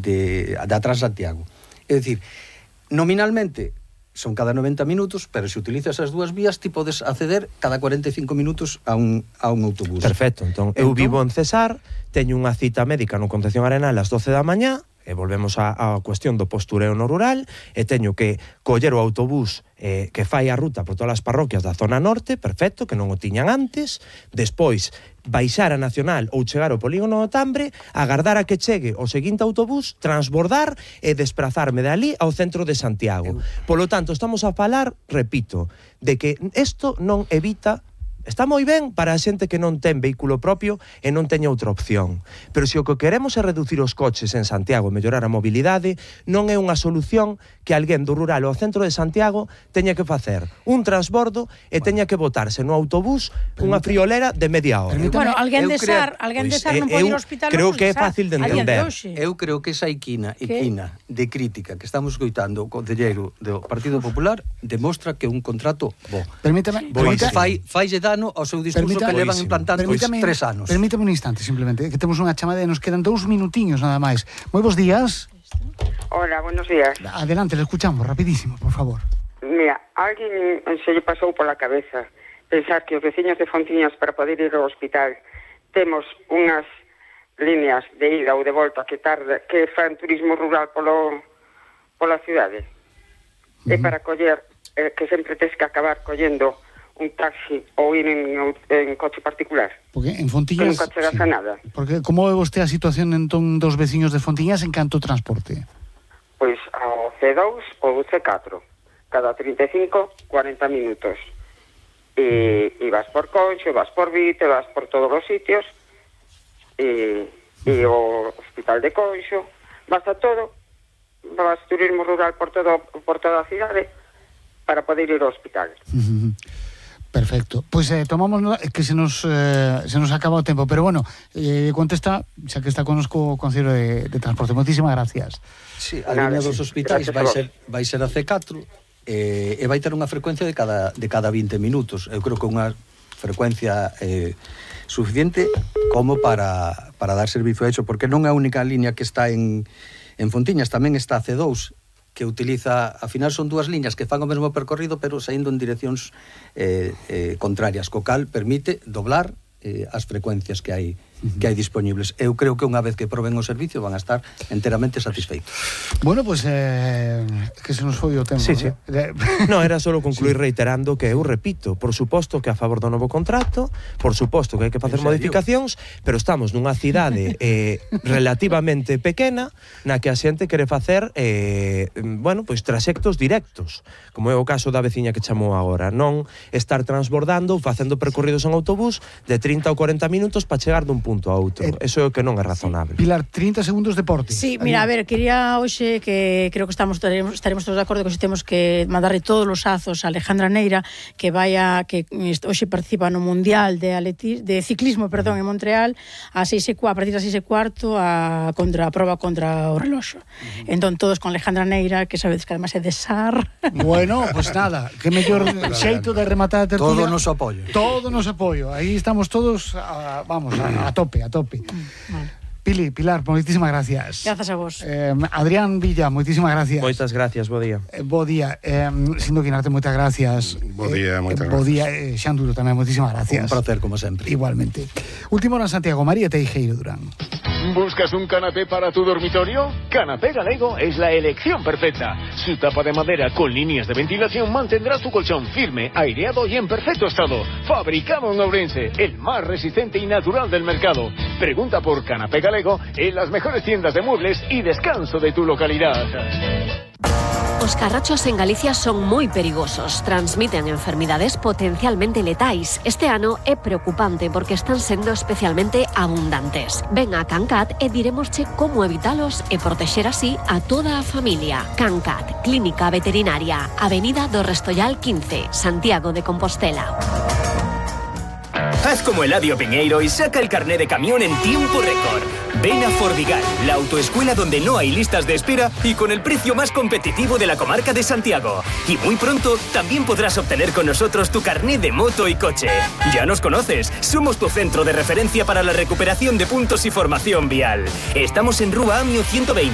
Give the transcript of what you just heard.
da Transantiago. É dicir, nominalmente son cada 90 minutos, pero se utilizas as dúas vías ti podes acceder cada 45 minutos a un autobús. Perfecto, entón eu vivo en Cesar, teño unha cita médica no Concepción Arenal ás 12 da mañá, e volvemos á cuestión do postureo no rural, e teño que coller o autobús que fai a ruta por todas as parroquias da zona norte, perfecto, que non o tiñan antes, despois baixar a Nacional ou chegar ao polígono do Tambre, agardar a que chegue o seguinte autobús, transbordar e desprazarme de ali ao centro de Santiago. Polo tanto, estamos a falar, repito, de que isto non evita. Está moi ben para a xente que non ten vehículo propio e non teña outra opción. Pero se o que queremos é reducir os coches en Santiago e mellorar a mobilidade, non é unha solución que alguén do rural ao centro de Santiago teña que facer un transbordo e teña que botarse no autobús unha friolera de media hora. Bueno, alguén de Sar non pode ir ao hospital. Creo que é fácil de entender. Eu creo que esa equina de crítica que estamos escoitando o concelleiro do Partido Popular demostra que un contrato bo. Permítame, faille dano ao seu discurso que levan implantando 3 anos. Permítame un instante, simplemente, que temos unha chamada e nos quedan 2 minutiños nada máis. Moi bons días. Hola, buenos días. Adelante, le escuchamos, rapidísimo, por favor. Mira, alguén se lle pasou pola cabeza pensar que os veciños de Fontiñas para poder ir ao hospital temos unhas líneas de ida ou de volta que fan turismo rural pola cidade. E para coller, que sempre tes que acabar collendo un taxi ou ir en coche particular. Porque en Fontiñas... Que nunca chegas a nada. Porque como é vostede a situación entón dos veciños de Fontiñas en canto transporte? Pois ao C2 ou C4, cada 35, 40 minutos. E vas por Conxo, vas por Vite, vas por todos os sitios, e o hospital de Conxo, vas a todo, vas turismo rural por toda a cidade para poder ir ao hospital. Perfecto. Pois tomamos que se nos acaba o tempo, pero bueno, contesta, xa que está conosco o Concello de Transporte. Moitísimas gracias. Sí, a línea dos hospitais vai ser a C4 e vai ter unha frecuencia de cada 20 minutos. Eu creo que unha frecuencia suficiente como para dar servizo a eso, porque non é a única línea que está en Fontiñas, tamén está a C2, que utiliza, ao final son 2 liñas que fan o mesmo percorrido, pero saindo en direccións contrarias, co cal permite doblar as frecuencias que hai disponibles. Eu creo que unha vez que proben o servicio van a estar enteramente satisfeitos. Bueno, pues que se nos foi o tempo. Sí. No, era solo concluir reiterando que eu repito, por suposto que a favor do novo contrato, por suposto que hai que facer modificacións, pero estamos nunha cidade relativamente pequena na que a xente quere facer traxectos directos, como é o caso da veciña que chamou agora, non estar transbordando ou facendo percorridos en autobús de 30 ou 40 minutos para chegar dun punto a outro. Eso é o que non é razonable. Pilar, 30 segundos deporte. Sí, mira, a ver, quería hoxe que creo que estaremos todos de acordo que temos que mandarle todos os azos a Alejandra Neira que hoxe participa no Mundial de ciclismo, en Montreal a partir das 6:15 a prova contra o reloxo. Entón todos con Alejandra Neira, que sabedes que además é de Sar. Bueno, pues nada, que mellor xeito de rematar a tertulia. Todo nos apoio. Aí estamos todos a tope. Vale. Pilar, moitísimas gracias. Grazas a vos. Adrián Villa, moitísimas gracias. Moitas gracias, bo día. Bo día. Sindo Guinarte, moitas gracias. Bo día, moitas gracias. Bo día, Xanduro tamén, moitísimas gracias. Un placer, como sempre. Igualmente. Último hora en Santiago, María Teijeiro Durán. ¿Buscas un canapé para tu dormitorio? Canapé Galego es la elección perfecta. Su tapa de madera con líneas de ventilación mantendrá tu colchón firme, aireado y en perfecto estado. Fabricado en Ourense, el más resistente y natural del mercado. Pregunta por Canapé Galego en las mejores tiendas de muebles y descanso de tu localidad. Os carrachos en Galicia son moi perigosos, transmiten enfermidades potencialmente letais. Este ano é preocupante porque están sendo especialmente abundantes. Ven a Cancat e diremosche como evitalos e protexer así a toda a familia. Cancat, Clínica Veterinaria, Avenida do Restollal 15, Santiago de Compostela. Haz como Eladio Piñeiro y saca el carné de camión en tiempo récord. Ven a Fordigal, la autoescuela donde no hay listas de espera y con el precio más competitivo de la comarca de Santiago. Y muy pronto también podrás obtener con nosotros tu carné de moto y coche. Ya nos conoces, somos tu centro de referencia para la recuperación de puntos y formación vial. Estamos en Rúa Amio 120,